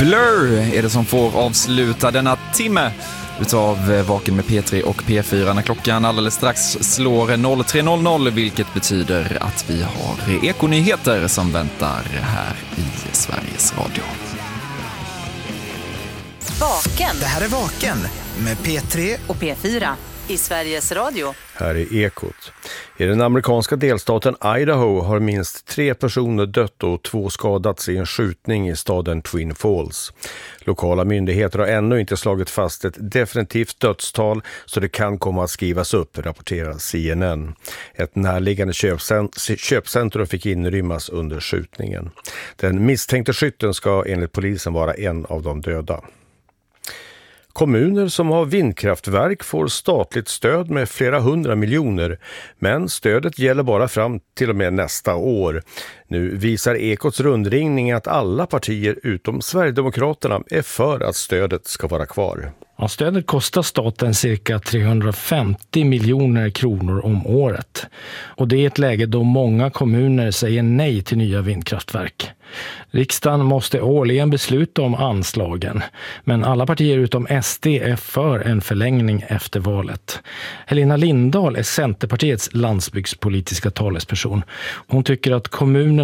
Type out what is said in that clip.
Blur är det som får avsluta denna timme utav Vaken med P3 och P4 när klockan alldeles strax slår 03.00, vilket betyder att vi har ekonyheter som väntar här i Sveriges Radio. Vaken. Det här är Vaken med P3 och P4 i Sveriges Radio. Här är Ekot. I den amerikanska delstaten Idaho har minst 3 personer dött och 2 skadats i en skjutning i staden Twin Falls. Lokala myndigheter har ännu inte slagit fast ett definitivt dödstal, så det kan komma att skrivas upp, rapporterar CNN. Ett närliggande köpcentrum fick inrymmas under skjutningen. Den misstänkte skytten ska enligt polisen vara en av de döda. Kommuner som har vindkraftverk får statligt stöd med flera 100 miljoner, men stödet gäller bara fram till och med nästa år. Nu visar Ekots rundringning att alla partier utom Sverigedemokraterna är för att stödet ska vara kvar. Ja, stödet kostar staten cirka 350 miljoner kronor om året. Och det är ett läge då många kommuner säger nej till nya vindkraftverk. Riksdagen måste årligen besluta om anslagen, men alla partier utom SD är för en förlängning efter valet. Helena Lindahl är Centerpartiets landsbygdspolitiska talesperson. Hon tycker att kommunen